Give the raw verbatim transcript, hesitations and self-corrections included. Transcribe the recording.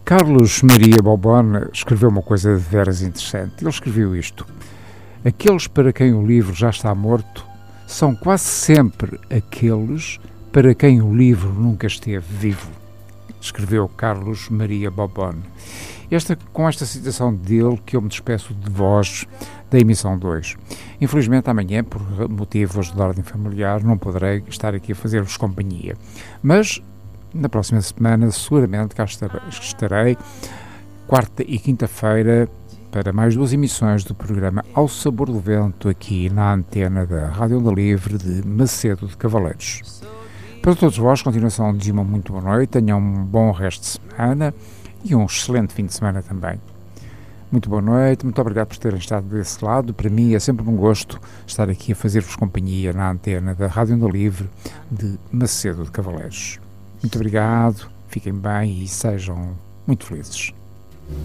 Carlos Maria Bobone escreveu uma coisa de veras interessante. Ele escreveu isto: aqueles para quem o livro já está morto são quase sempre aqueles para quem o livro nunca esteve vivo. Escreveu Carlos Maria Bobone. Esta, com esta citação dele que eu me despeço de vós da emissão dois. Infelizmente amanhã, por motivos de ordem familiar, não poderei estar aqui a fazer-vos companhia. Mas na próxima semana seguramente cá estarei, quarta e quinta-feira, para mais duas emissões do programa Ao Sabor do Vento, aqui na antena da Rádio Onda Livre de Macedo de Cavaleiros. Para todos vós, continuação de uma muito boa noite, tenham um bom resto de semana e um excelente fim de semana também. Muito boa noite, muito obrigado por terem estado desse lado. Para mim é sempre um gosto estar aqui a fazer-vos companhia na antena da Rádio Onda Livre de Macedo de Cavaleiros. Muito obrigado, fiquem bem e sejam muito felizes.